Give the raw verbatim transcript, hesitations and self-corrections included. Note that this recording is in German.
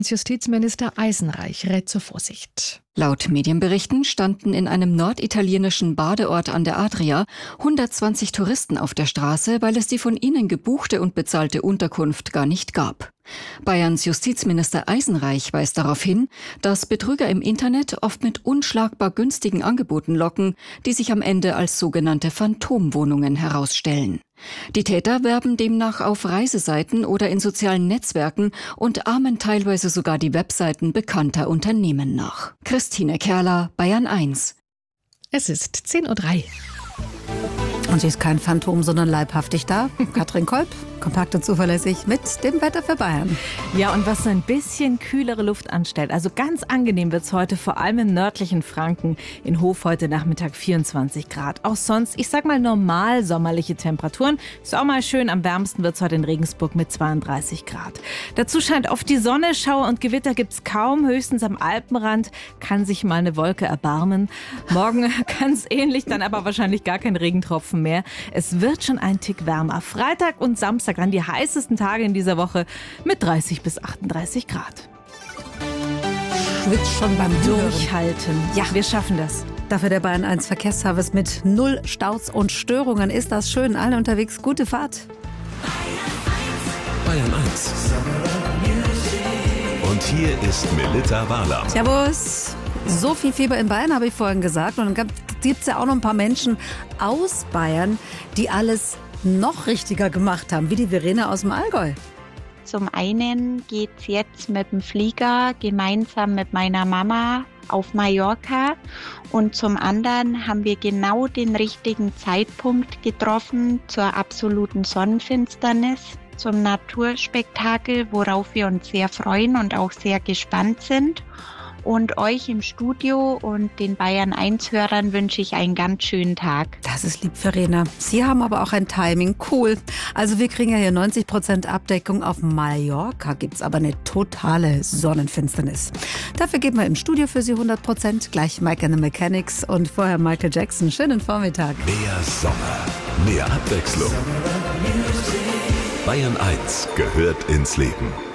Justizminister Eisenreich rät zur Vorsicht. Laut Medienberichten standen in einem norditalienischen Badeort an der Adria hundertzwanzig Touristen auf der Straße, weil es die von ihnen gebuchte und bezahlte Unterkunft gar nicht gab. Bayerns Justizminister Eisenreich weist darauf hin, dass Betrüger im Internet oft mit unschlagbar günstigen Angeboten locken, die sich am Ende als sogenannte Phantomwohnungen herausstellen. Die Täter werben demnach auf Reiseseiten oder in sozialen Netzwerken und ahmen teilweise sogar die Webseiten bekannter Unternehmen nach. Christine Kerler, Bayern eins. Es ist zehn Uhr drei. Und sie ist kein Phantom, sondern leibhaftig da. Katrin Kolb, kompakt und zuverlässig mit dem Wetter für Bayern. Ja, und was so ein bisschen kühlere Luft anstellt. Also ganz angenehm wird's heute, vor allem im nördlichen Franken. In Hof heute Nachmittag vierundzwanzig Grad. Auch sonst, ich sag mal, normal sommerliche Temperaturen. Ist auch mal schön. Am wärmsten wird's heute in Regensburg mit zweiunddreißig Grad. Dazu scheint oft die Sonne. Schauer und Gewitter gibt's kaum. Höchstens am Alpenrand kann sich mal eine Wolke erbarmen. Morgen ganz ähnlich, dann aber wahrscheinlich gar kein Regentropfen mehr. Es wird schon ein Tick wärmer. Freitag und Samstag dann die heißesten Tage in dieser Woche mit dreißig bis achtunddreißig Grad. Schwitzt schon beim Durchhalten. Ja, wir schaffen das. Dafür der Bayern eins Verkehrsservice mit null Staus und Störungen. Ist das schön? Alle unterwegs. Gute Fahrt. Bayern eins. Und hier ist Melitta Wahler. Servus. So viel Fieber in Bayern, habe ich vorhin gesagt. Und dann gibt es ja auch noch ein paar Menschen aus Bayern, die alles noch richtiger gemacht haben, wie die Verena aus dem Allgäu. Zum einen geht's jetzt mit dem Flieger gemeinsam mit meiner Mama auf Mallorca und zum anderen haben wir genau den richtigen Zeitpunkt getroffen zur absoluten Sonnenfinsternis, zum Naturspektakel, worauf wir uns sehr freuen und auch sehr gespannt sind. Und euch im Studio und den Bayern eins Hörern wünsche ich einen ganz schönen Tag. Das ist lieb, Verena. Sie haben aber auch ein Timing. Cool. Also wir kriegen ja hier neunzig Prozent Abdeckung. Auf Mallorca gibt's aber eine totale Sonnenfinsternis. Dafür geben wir im Studio für Sie hundert Prozent. Gleich Mike and the Mechanics und vorher Michael Jackson. Schönen Vormittag. Mehr Sommer, mehr Abwechslung. Bayern eins gehört ins Leben.